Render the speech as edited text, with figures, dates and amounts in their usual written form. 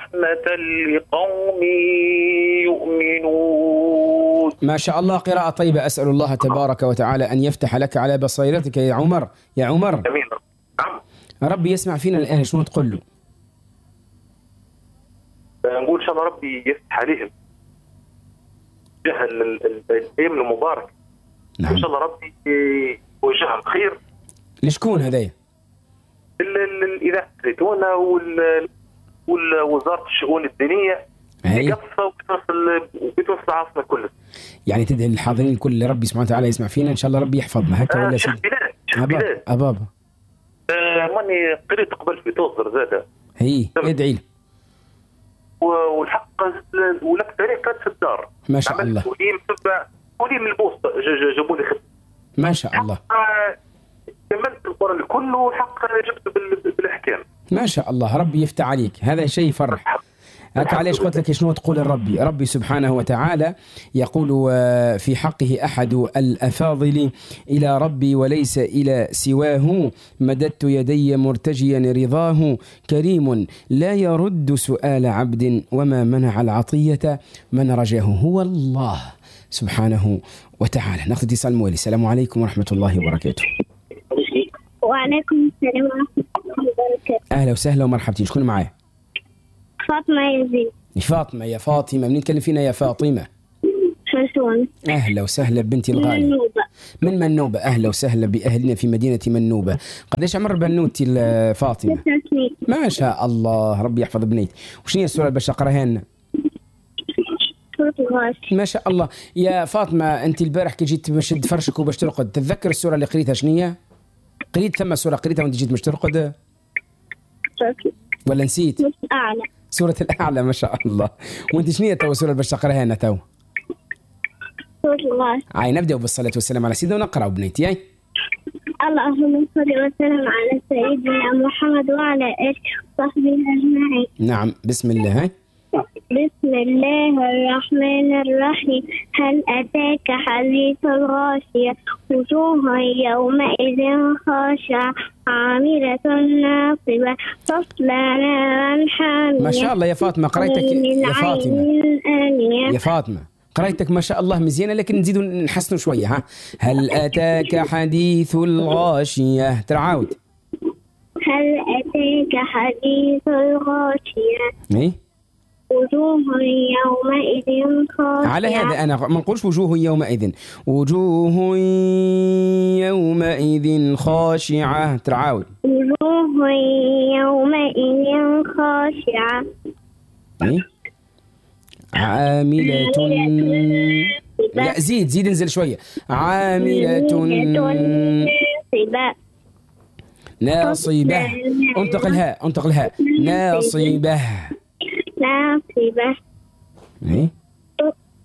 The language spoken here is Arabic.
ورحمة لقوم يؤمنون. ما شاء الله، قراءة طيبة. أسأل الله تبارك وتعالى أن يفتح لك على بصيرتك يا عمر. يا عمر، أمين. نعم. ربي يسمع فينا الآن، شنو تقول له؟ نقول إن شاء الله ربي يفتح عليهم جهة الأيام المبارك. نعم. إن شاء الله ربي يوجههم خير. لشكون هذايا؟ الإذاعة الزيتونة ووزارة الشؤون الدينية يقفوا وبتوصل العاصمة كلها. يعني تدعي للحاضرين الكل اللي ربي سبحانه وتعالى يسمع فينا إن شاء الله ربي يحفظنا هكا ولا سيدي؟ أبابا ماني قريت قبل في توصل زادة. هي ادعي له. والحق ولك طريقة في الدار. ما شاء الله. ولي من البوسطة جابوا لي خدمة. ما شاء الله. كملت القرآن كله والحق جبت بالأحكام. ما شاء الله، ربي يفتح عليك، هذا شيء يفرح. هكا علاش قلت لك شنو تقول الربي. ربي سبحانه وتعالى يقول في حقه أحد الأفاضل: إلى ربي وليس إلى سواه، مددت يدي مرتجيا رضاه، كريم لا يرد سؤال عبد، وما منع العطية من رجاه. هو الله سبحانه وتعالى. ناخذ اتصال موالي. السلام عليكم ورحمة الله وبركاته. وعليكم السلام ورحمة الله وبركاته. أهلا وسهلا ومرحبتين. شكون معايا؟ فاطمة يزيد. فاطمة. يا فاطمة، منين تكلم فينا يا فاطمة؟ فرسون. أهلا وسهلا بنتي الغالية. من منوبة. أهلا وسهلا بأهلنا في مدينة منوبة. قديش عمر بنوتي فاطمة؟ 6 سنين. ما شاء الله، ربي يحفظ بنيتي. وشنو هي السورة اللي باش أقراها لنا؟ سورة الغاشية. ما شاء الله. يا فاطمة، أنت البارح كي جيت باش تشد فرشك وباش ترقد، تتذكر السورة اللي قريتها شنو هي؟ قريت ثم سورة قريتها وأنت جيت باش ترقد ولا نسيت؟ أعلى. سورة الأعلى. ما شاء الله. وأنت شنو هي تو السورة اللي باش تقراها لنا تو؟ سورة الغاشية. نبدأ بالصلاة والسلام على سيدنا ونقرأ بنيتي. اللهم صل وسلم على سيدنا محمد وعلى آله وصحبه أجمعين. نعم. بسم الله. بسم الله الرحمن الرحيم. هل أتاك حديث الغاشية؟ وجوه يومئذ خاشعة عاملة ناصبة تصلى نارا حامية. ما شاء الله يا فاطمة، قريتك يا فاطمة. يا فاطمة قريتك ما شاء الله مزيانة، لكن نزيدوا نحسنوا شوية. ها، هل أتاك حديث الغاشية؟ ترعاود. هل أتاك حديث الغاشية؟ إيه؟ وجوه يومئذ خاشعة. على هذا أنا ما نقولش وجوه يومئذ، وجوه يومئذ خاشعة. ترعاود. وجوه يومئذ خاشعة. إيه؟ عاملة. لا زيد انزل شوية. عاملة ناصبة. انطق الهاء. ناصبة. ناصبة. إيه؟